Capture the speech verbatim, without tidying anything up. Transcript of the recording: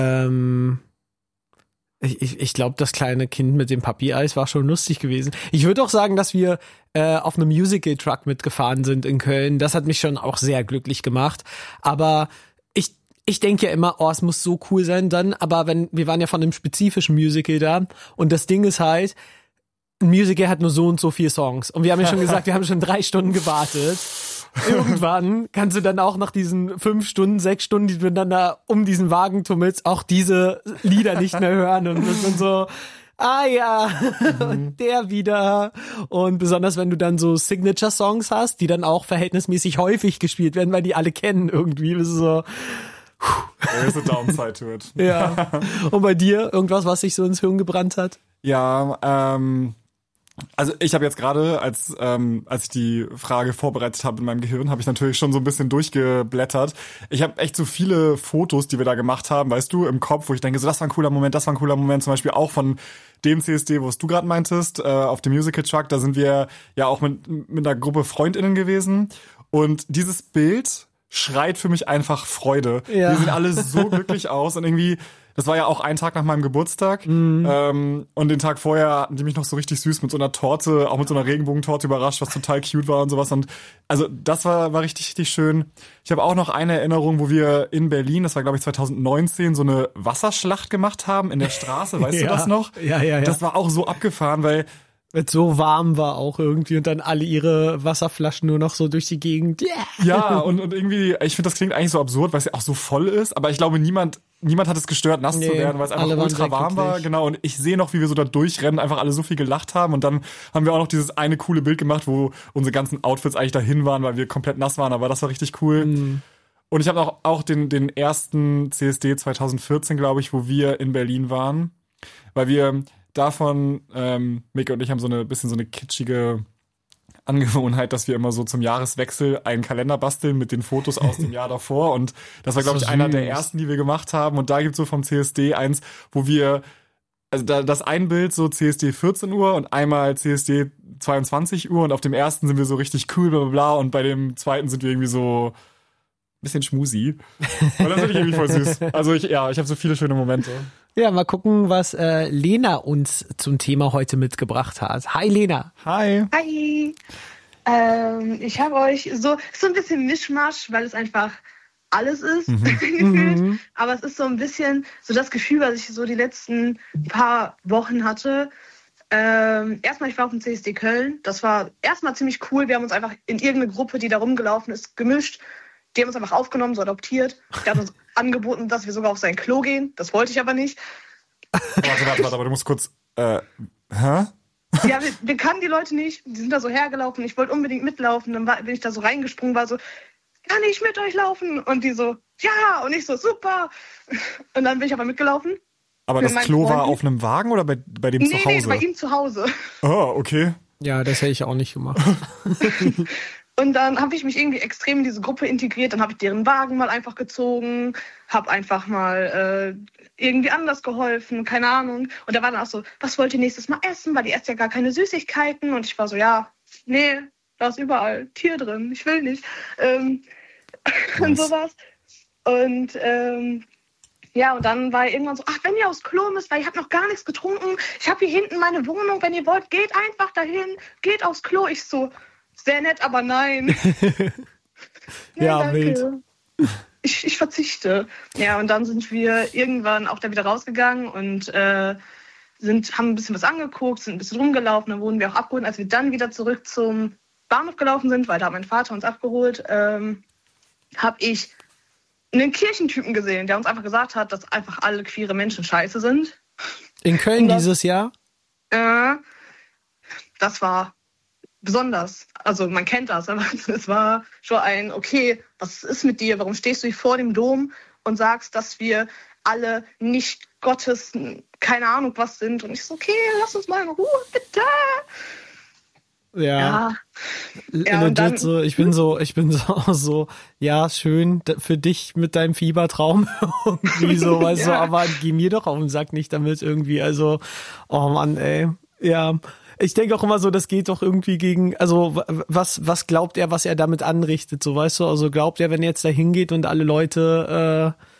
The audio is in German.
Ähm, ich ich, ich glaube, das kleine Kind mit dem Papi-Eis war schon lustig gewesen. Ich würde auch sagen, dass wir äh, auf einem Musical-Truck mitgefahren sind in Köln. Das hat mich schon auch sehr glücklich gemacht. Aber ich ich denke ja immer, oh, es muss so cool sein dann. Aber wenn wir waren ja von einem spezifischen Musical da und das Ding ist halt, ein Musical hat nur so und so viele Songs. Und wir haben ja schon gesagt, wir haben schon drei Stunden gewartet. Irgendwann kannst du dann auch nach diesen fünf Stunden, sechs Stunden, die du dann da um diesen Wagen tummelst, auch diese Lieder nicht mehr hören. Und das sind so, ah ja, mhm. der wieder. Und besonders, wenn du dann so Signature-Songs hast, die dann auch verhältnismäßig häufig gespielt werden, weil die alle kennen irgendwie. Das ist so... There's a downside to it. Ja. Und bei dir, irgendwas, was sich so ins Hirn gebrannt hat? Ja, ähm... Also ich habe jetzt gerade, als ähm, als ich die Frage vorbereitet habe in meinem Gehirn, habe ich natürlich schon so ein bisschen durchgeblättert. Ich habe echt so viele Fotos, die wir da gemacht haben, weißt du, im Kopf, wo ich denke, so das war ein cooler Moment, das war ein cooler Moment, zum Beispiel auch von dem C S D, wo es du gerade meintest, äh, auf dem Musical Truck, da sind wir ja auch mit mit einer Gruppe FreundInnen gewesen und dieses Bild schreit für mich einfach Freude. Ja. Wir sehen alle so glücklich aus und irgendwie, das war ja auch ein Tag nach meinem Geburtstag mhm. ähm, und den Tag vorher hatten die mich noch so richtig süß mit so einer Torte, auch mit so einer Regenbogentorte überrascht, was total cute war und sowas und also das war war richtig, richtig schön. Ich habe auch noch eine Erinnerung, wo wir in Berlin, das war glaube ich zwanzig neunzehn, so eine Wasserschlacht gemacht haben in der Straße, weißt ja. du das noch? Ja, ja, ja. Das war auch so abgefahren, weil weil es so warm war auch irgendwie und dann alle ihre Wasserflaschen nur noch so durch die Gegend. Yeah. Ja, und, und irgendwie, ich finde, das klingt eigentlich so absurd, weil es ja auch so voll ist, aber ich glaube, niemand niemand hat es gestört, nass nee, zu werden, weil es einfach ultra warm war. Genau, und ich sehe noch, wie wir so da durchrennen, einfach alle so viel gelacht haben und dann haben wir auch noch dieses eine coole Bild gemacht, wo unsere ganzen Outfits eigentlich dahin waren, weil wir komplett nass waren, aber das war richtig cool. Mhm. Und ich habe auch, auch den, den ersten C S D zwanzig vierzehn, glaube ich, wo wir in Berlin waren, weil wir davon, ähm, Mika und ich haben so eine bisschen so eine kitschige Angewohnheit, dass wir immer so zum Jahreswechsel einen Kalender basteln mit den Fotos aus dem Jahr davor und das war, glaube ich, einer der ersten, die wir gemacht haben und da gibt's so vom C S D eins, wo wir, also da, das ein Bild so C S D vierzehn Uhr und einmal C S D zweiundzwanzig Uhr und auf dem ersten sind wir so richtig cool, bla bla bla und bei dem zweiten sind wir irgendwie so ein bisschen schmusi. Und das finde ich irgendwie voll süß. Also ich, ja, ich habe so viele schöne Momente. Ja, mal gucken, was äh, Lena uns zum Thema heute mitgebracht hat. Hi Lena. Hi. Hi. Ähm, ich habe euch so, so ein bisschen Mischmasch, weil es einfach alles ist, mhm. gefühlt. Mhm. Aber es ist so ein bisschen so das Gefühl, was ich so die letzten paar Wochen hatte. Ähm, erstmal, ich war auf dem C S D Köln. Das war erstmal ziemlich cool. Wir haben uns einfach in irgendeine Gruppe, die da rumgelaufen ist, gemischt. Die haben uns einfach aufgenommen, so adoptiert. Der hat uns angeboten, dass wir sogar auf sein Klo gehen. Das wollte ich aber nicht. Warte, warte, warte, aber du musst kurz, äh, hä? Ja, wir, wir kannten die Leute nicht. Die sind da so hergelaufen. Ich wollte unbedingt mitlaufen. Dann war, bin ich da so reingesprungen, war so, kann ich mit euch laufen? Und die so, ja. Und ich so, super. Und dann bin ich aber mitgelaufen. Aber das Klo Freunden. War auf einem Wagen oder bei, bei dem nee, zu Hause? Nee, bei ihm zu Hause. Oh, okay. Ja, das hätte ich auch nicht gemacht. Und dann habe ich mich irgendwie extrem in diese Gruppe integriert. Dann habe ich deren Wagen mal einfach gezogen, habe einfach mal äh, irgendwie anders geholfen, keine Ahnung. Und da war dann auch so, was wollt ihr nächstes Mal essen? Weil die esst ja gar keine Süßigkeiten. Und ich war so, ja, nee, da ist überall Tier drin, ich will nicht. Ähm, und sowas. Und ähm, ja, und dann war irgendwann so, ach, wenn ihr aufs Klo müsst, weil ich habe noch gar nichts getrunken. Ich habe hier hinten meine Wohnung, wenn ihr wollt, geht einfach dahin, geht aufs Klo. Ich so, sehr nett, aber nein. nee, ja, danke. wild. Ich, ich verzichte. Ja, und dann sind wir irgendwann auch da wieder rausgegangen und äh, sind, haben ein bisschen was angeguckt, sind ein bisschen rumgelaufen, dann wurden wir auch abgeholt. Als wir dann wieder zurück zum Bahnhof gelaufen sind, weil da hat mein Vater uns abgeholt, ähm, habe ich einen Kirchentypen gesehen, der uns einfach gesagt hat, dass einfach alle queere Menschen scheiße sind. In Köln das, dieses Jahr? Äh, das war besonders. Also man kennt das, aber es war schon ein, okay, was ist mit dir? Warum stehst du hier vor dem Dom und sagst, dass wir alle nicht Gottes, keine Ahnung was sind? Und ich so, okay, lass uns mal in Ruhe, bitte. Ja. Ja, ja und dann, so, ich bin so, ich bin so, so, ja, schön für dich mit deinem Fiebertraum irgendwie so, weißt ja. du, aber geh mir doch auf den Sack nicht damit irgendwie, also, oh Mann, ey, ja. Ich denke auch immer so, das geht doch irgendwie gegen, also was was glaubt er, was er damit anrichtet, so weißt du, also glaubt er, wenn er jetzt da hingeht und alle Leute äh,